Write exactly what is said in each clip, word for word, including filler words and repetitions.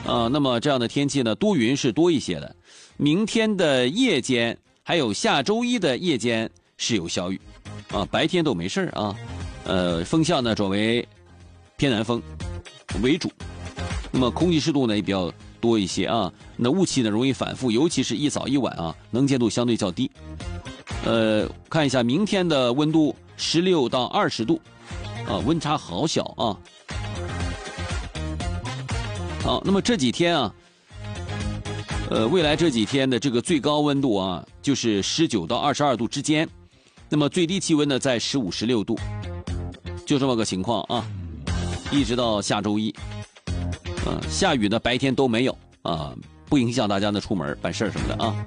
呃，那么这样的天气呢，多云是多一些的。明天的夜间还有下周一的夜间是有小雨，啊，白天都没事啊。呃，风向呢转为偏南风为主，那么空气湿度呢也比较多一些啊。那雾气呢容易反复，尤其是一早一晚啊，能见度相对较低。呃，看一下明天的温度十六到二十度，啊，温差好小啊。好，那么这几天啊，呃，未来这几天的这个最高温度啊，就是十九到二十二度之间，那么最低气温呢在十五、十六度，就这么个情况啊，一直到下周一，呃，下雨呢白天都没有啊，不影响大家呢出门办事什么的啊。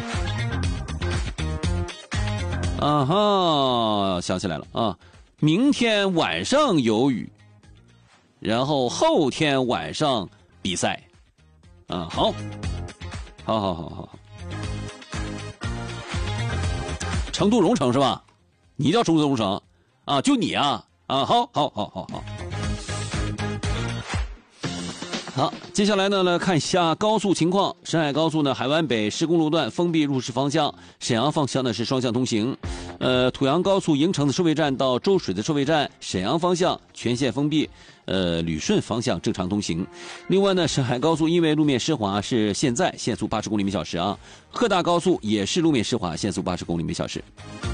啊哈，想起来了啊，明天晚上有雨，然后后天晚上比赛，啊，好，好好好好好，成都蓉城是吧？你叫成都蓉城啊？就你啊？啊，好，好，好，好，好。好，接下来呢，来看一下高速情况。沈海高速呢，海湾北施工路段封闭入市方向，沈阳方向呢是双向通行。呃，土阳高速营城的收费站到周水的收费站，沈阳方向全线封闭。呃，旅顺方向正常通行。另外呢，沈海高速因为路面湿滑，是现在限速八十公里每小时啊。鹤大高速也是路面湿滑，限速八十公里每小时。